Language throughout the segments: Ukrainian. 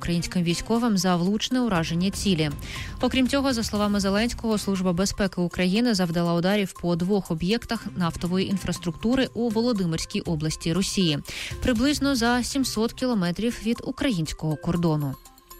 українським військовим за влучне ураження цілі. Окрім цього, за словами Зеленського, Служба безпеки України завдала ударів по 2 об'єктах нафтової інфраструктури у Володимирській області Росії, приблизно за 700 кілометрів від українського кордону.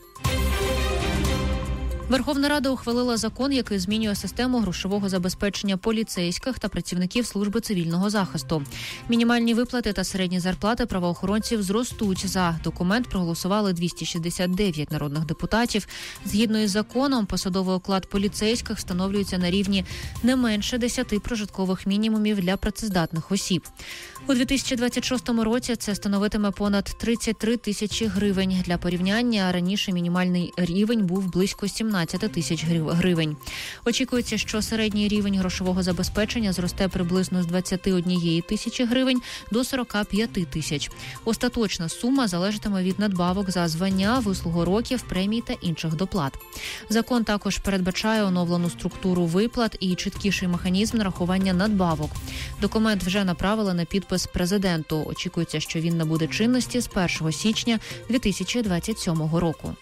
Верховна Рада ухвалила закон, який змінює систему грошового забезпечення поліцейських та працівників служби цивільного захисту. Мінімальні виплати та середні зарплати правоохоронців зростуть. За документ проголосували 269 народних депутатів. Згідно із законом, посадовий оклад поліцейських встановлюється на рівні не менше 10 прожиткових мінімумів для працездатних осіб. У 2026 році це становитиме понад 33 тисячі гривень. Для порівняння, раніше мінімальний рівень був близько 17 тисяч гривень. Очікується, що середній рівень грошового забезпечення зросте приблизно з 21 тисячі гривень до 45 тисяч. Остаточна сума залежатиме від надбавок за звання, вислугу років, премій та інших доплат. Закон також передбачає оновлену структуру виплат і чіткіший механізм нарахування надбавок. Документ вже направили на підпис президенту. Очікується, що він набуде чинності з 1 січня 2027 року.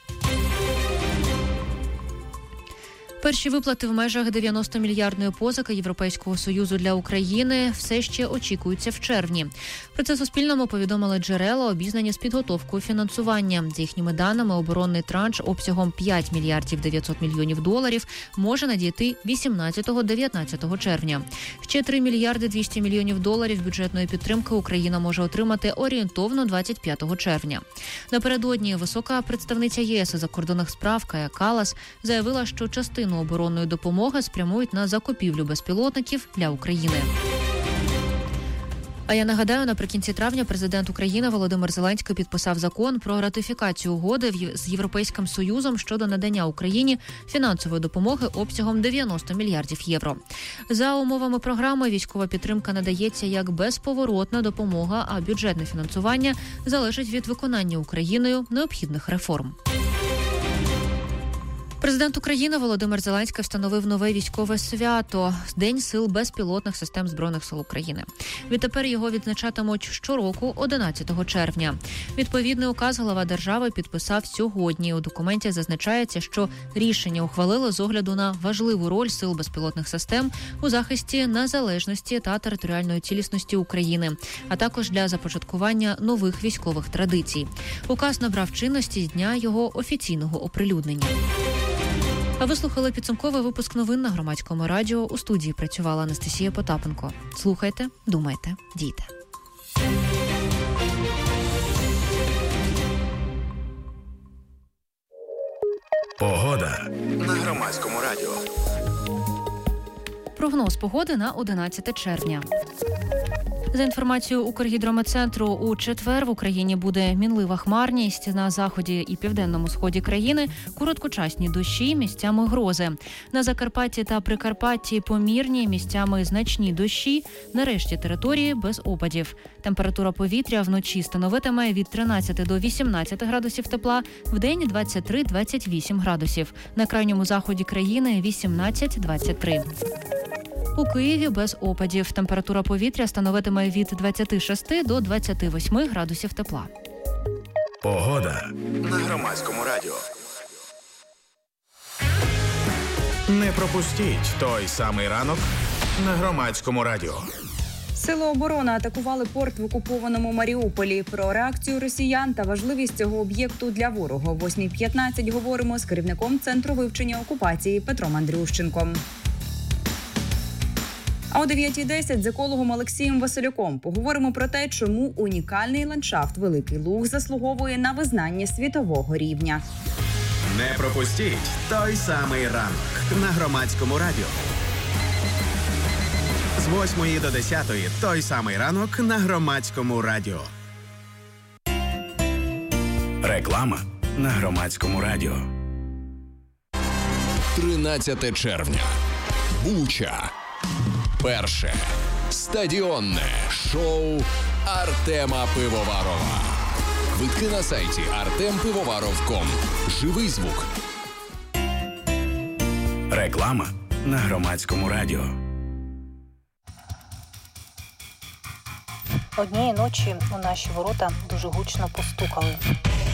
Перші виплати в межах 90-мільярдної позики Європейського Союзу для України все ще очікуються в червні. Про це Суспільному повідомили джерела, обізнані з підготовкою фінансування. За їхніми даними, оборонний транш обсягом 5 мільярдів 900 мільйонів доларів може надійти 18-19 червня. Ще 3 мільярди 200 мільйонів доларів бюджетної підтримки Україна може отримати орієнтовно 25 червня. Напередодні висока представниця ЄС із закордонних справ Кая Каллас заявила, що частину оборонної допомоги спрямують на закупівлю безпілотників для України. А я нагадаю, наприкінці травня президент України Володимир Зеленський підписав закон про ратифікацію угоди з Європейським Союзом щодо надання Україні фінансової допомоги обсягом 90 мільярдів євро. За умовами програми військова підтримка надається як безповоротна допомога, а бюджетне фінансування залежить від виконання Україною необхідних реформ. Президент України Володимир Зеленський встановив нове військове свято – День сил безпілотних систем Збройних сил України. Відтепер його відзначатимуть щороку 11 червня. Відповідний указ глава держави підписав сьогодні. У документі зазначається, що рішення ухвалили з огляду на важливу роль сил безпілотних систем у захисті незалежності та територіальної цілісності України, а також для започаткування нових військових традицій. Указ набрав чинності з дня його офіційного оприлюднення. А ви слухали підсумковий випуск новин на Громадському радіо. У студії працювала Анастасія Потапенко. Слухайте, думайте, дійте. Погода на Громадському радіо. Прогноз погоди на 11 червня. За інформацією Укргідрометцентру, у четвер в Україні буде мінлива хмарність. На заході і південному сході країни короткочасні дощі, місцями грози. На Закарпатті та Прикарпатті помірні, місцями значні дощі. На решті території без опадів. Температура повітря вночі становитиме від 13 до 18 градусів тепла, вдень 23-28 градусів. На крайньому заході країни 18-23. У Києві без опадів. Температура повітря становитиме від 26 до 28 градусів тепла. Погода на Громадському радіо. Не пропустіть той самий ранок на Громадському радіо. Сили оборони атакували порт в окупованому Маріуполі. Про реакцію росіян та важливість цього об'єкту для ворога. О 8:15 говоримо з керівником Центру вивчення окупації Петром Андрющенком. А о 9:10 з екологом Олексієм Василюком поговоримо про те, чому унікальний ландшафт Великий Луг заслуговує на визнання світового рівня. Не пропустіть той самий ранок на Громадському радіо. З 8 до 10 той самий ранок на Громадському радіо. Реклама на Громадському радіо. 13 червня. Буча. Перше стадіонне шоу Артема Пивоварова. Квитки на сайті artempivovаров.com. Живий звук. Реклама на Громадському радіо. Однієї ночі у наші ворота дуже гучно постукали.